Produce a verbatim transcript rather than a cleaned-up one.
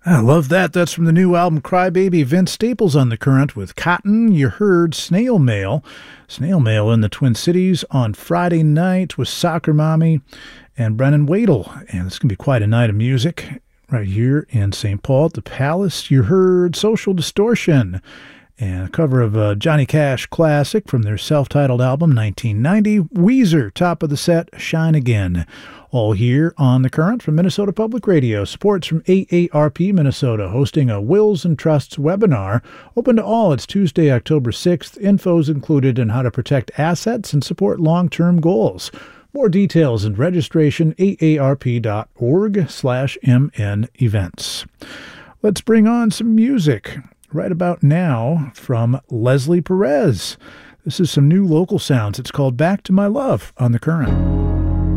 I love that. That's from the new album Crybaby. Vince Staples on the Current with Cotton. You heard Snail Mail. Snail Mail in the Twin Cities on Friday night with Soccer Mommy and Brennan Wadle. And it's going to be quite a night of music right here in Saint Paul at the Palace. You heard Social Distortion and a cover of a Johnny Cash classic from their self-titled album nineteen ninety. Weezer, top of the set, Shine Again. All here on The Current from Minnesota Public Radio. Supports from A A R P Minnesota, hosting a Wills and Trusts webinar. Open to all. It's Tuesday, October sixth. Info's included in how to protect assets and support long-term goals. More details and registration, aarp.org slash mn events. Let's bring on some music right about now from Leslie Perez. This is some new local sounds. It's called Back to My Love on The Current.